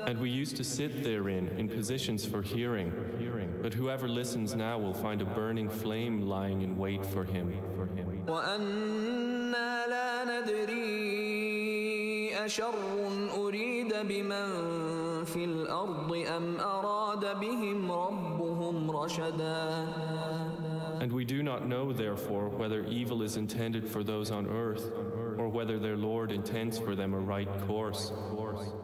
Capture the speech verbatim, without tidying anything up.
And we used to sit therein in positions for hearing, but whoever listens now will find a burning flame lying in wait for him. وَأَنَّا لَا نَدْرِي أَشَرٌّ أُرِيدَ بِمَنْ فِي الْأَرْضِ أَمْ أَرَادَ بِهِمْ رَبُّهُمْ رَشَدًا. And we do not know, therefore, whether evil is intended for those on earth, or whether their Lord intends for them a right course.